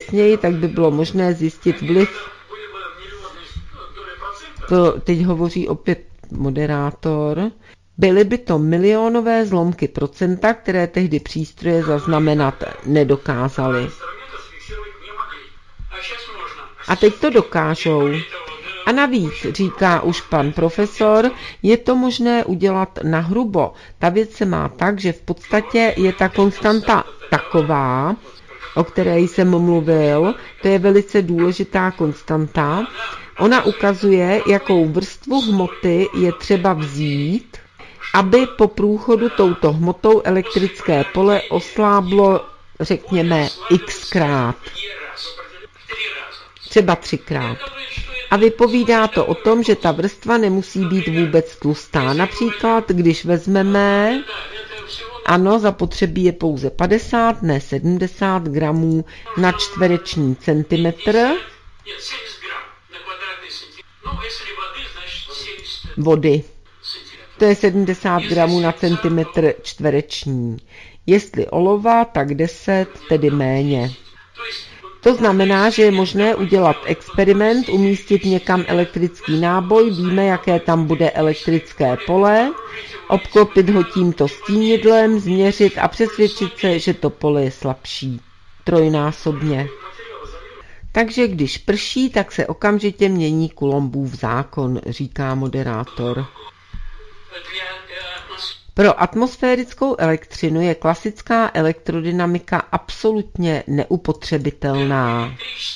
přesněji, tak by bylo možné zjistit vliv. To teď hovoří opět moderátor. Byly by to milionové zlomky procenta, které tehdy přístroje zaznamenat nedokázaly. A teď to dokážou. A navíc, říká už pan profesor, je to možné udělat nahrubo. Ta věc se má tak, že v podstatě je ta konstanta taková, o které jsem mluvil, to je velice důležitá konstanta. Ona ukazuje, jakou vrstvu hmoty je třeba vzít, aby po průchodu touto hmotou elektrické pole osláblo, řekněme, xkrát. Třeba 3krát. A vypovídá to o tom, že ta vrstva nemusí být vůbec tlustá. Například, když vezmeme, ano, zapotřebí je pouze 50, ne 70 gramů na čtvereční centimetr vody. To je 70 gramů na centimetr čtvereční. Jestli olova, tak 10, tedy méně. To znamená, že je možné udělat experiment, umístit někam elektrický náboj, víme, jaké tam bude elektrické pole, obklopit ho tímto stínidlem, změřit a přesvědčit se, že to pole je slabší. Trojnásobně. Takže když prší, tak se okamžitě mění Coulombův zákon, říká moderátor. Pro atmosférickou elektřinu je klasická elektrodynamika absolutně neupotřebitelná.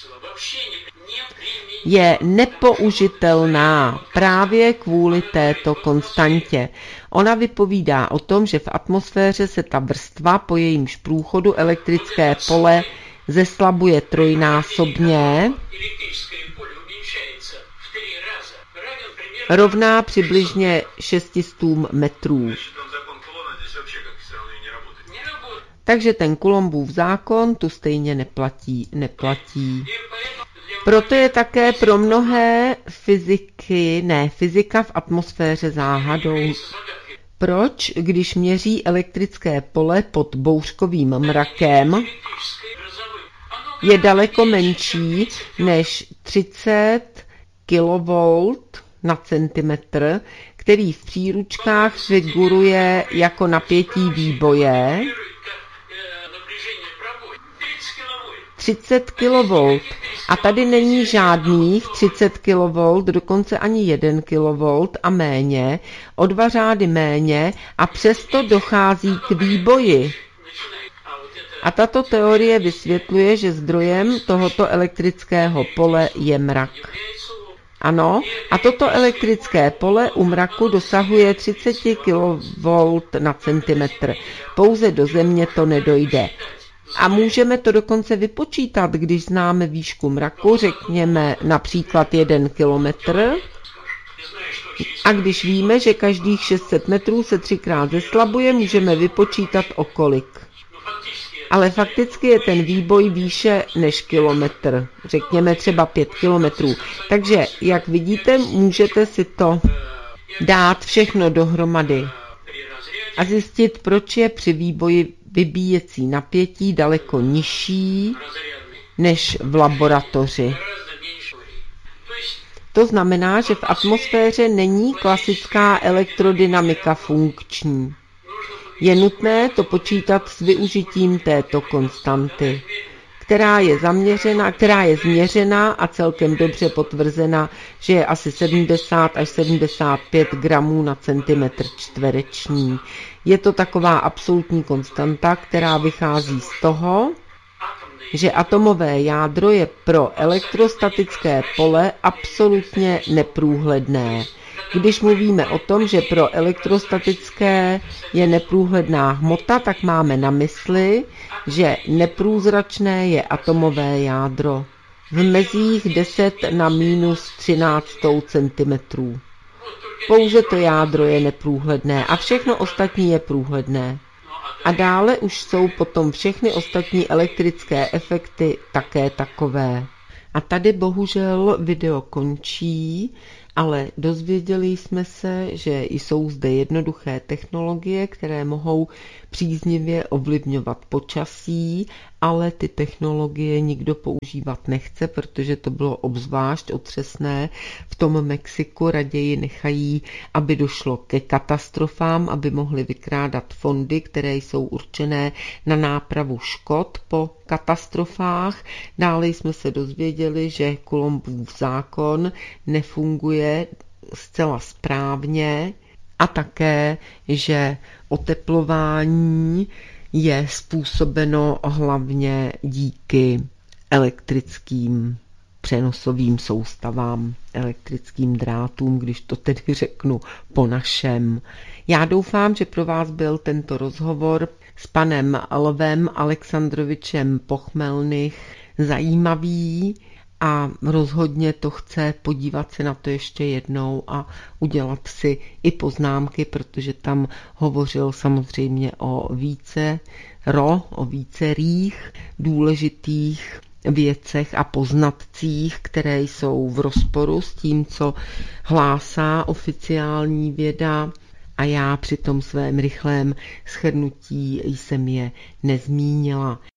Je nepoužitelná právě kvůli této konstantě. Ona vypovídá o tom, že v atmosféře se ta vrstva, po jejímž průchodu elektrické pole zeslabuje trojnásobně, rovná přibližně 600 metrů. Takže ten Coulombův zákon tu stejně neplatí. Proto je také pro mnohé fyzika v atmosféře záhadou. Proč, když měří elektrické pole pod bouřkovým mrakem, je daleko menší než 30 kV na centimetr, který v příručkách figuruje jako napětí výboje, 30 kV. A tady není žádných 30 kV, dokonce ani 1 kV a méně, o 2 řády méně a přesto dochází k výboji. A tato teorie vysvětluje, že zdrojem tohoto elektrického pole je mrak. Ano, a toto elektrické pole u mraku dosahuje 30 kV na centimetr. Pouze do země to nedojde. A můžeme to dokonce vypočítat, když známe výšku mraku, řekněme například 1 kilometr. A když víme, že každých 600 metrů se 3krát zeslabuje, můžeme vypočítat o kolik. Ale fakticky je ten výboj výše než kilometr, řekněme třeba 5 kilometrů. Takže, jak vidíte, můžete si to dát všechno dohromady a zjistit, proč je při výboji vybíjecí napětí daleko nižší než v laboratoři. To znamená, že v atmosféře není klasická elektrodynamika funkční. Je nutné to počítat s využitím této konstanty, která je změřená a celkem dobře potvrzena, že je asi 70 až 75 gramů na centimetr čtvereční. Je to taková absolutní konstanta, která vychází z toho, že atomové jádro je pro elektrostatické pole absolutně neprůhledné. Když mluvíme o tom, že pro elektrostatické je neprůhledná hmota, tak máme na mysli, že neprůzračné je atomové jádro v mezích 10 na minus 13 centimetrů. Pouze to jádro je neprůhledné a všechno ostatní je průhledné. A dále už jsou potom všechny ostatní elektrické efekty také takové. A tady bohužel video končí ale dozvěděli jsme se, že jsou zde jednoduché technologie, které mohou příznivě ovlivňovat počasí, ale ty technologie nikdo používat nechce, protože to bylo obzvlášť otřesné. V tom Mexiku raději nechají, aby došlo ke katastrofám, aby mohli vykrádat fondy, které jsou určené na nápravu škod po katastrofách. Dále jsme se dozvěděli, že Columbův zákon nefunguje zcela správně a také, že oteplování je způsobeno hlavně díky elektrickým přenosovým soustavám, elektrickým drátům, když to tedy řeknu po našem. Já doufám, že pro vás byl tento rozhovor s panem Lvem Alexandrovičem Pochmelnich zajímavý a rozhodně to chce podívat se na to ještě jednou a udělat si i poznámky, protože tam hovořil samozřejmě o vícerých důležitých věcech a poznatcích, které jsou v rozporu s tím, co hlásá oficiální věda, a já při tom svém rychlém shrnutí jsem je nezmínila.